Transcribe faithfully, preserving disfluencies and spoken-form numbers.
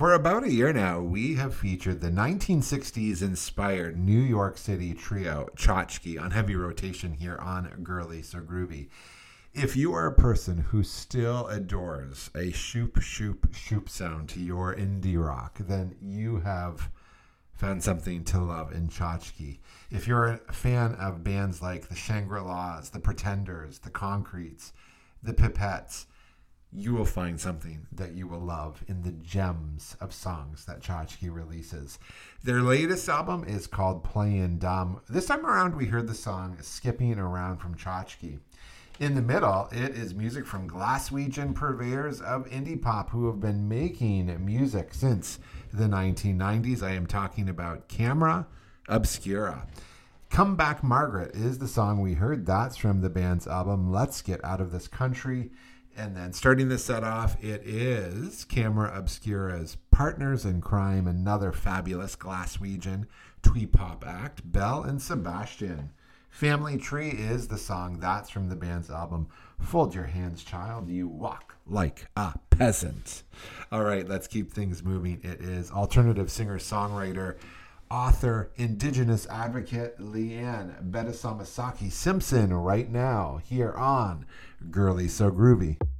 For about a year now, we have featured the nineteen sixties-inspired New York City trio Tchotchke on heavy rotation here on Girly So Groovy. If you are a person who still adores a shoop, shoop, shoop sound to your indie rock, then you have found something to love in Tchotchke. If you're a fan of bands like the Shangri-Las, the Pretenders, the Concretes, the Pipettes, you will find something that you will love in the gems of songs that Tchotchke releases. Their latest album is called Playin' Dumb. This time around, we heard the song Skipping Around from Tchotchke. In the middle, it is music from Glaswegian purveyors of indie pop who have been making music since the nineteen nineties. I am talking about Camera Obscura. Come Back Margaret is the song we heard. That's from the band's album Let's Get Out of This Country. And then starting the set off, it is Camera Obscura's Partners in Crime, another fabulous Glaswegian twee pop act, Belle and Sebastian. Family Tree is the song. That's from the band's album Fold Your Hands, Child, You Walk Like a Peasant. All right, let's keep things moving. It is alternative singer-songwriter, author, indigenous advocate Leanne Bedasamasaki Simpson right now here on Girly So Groovy.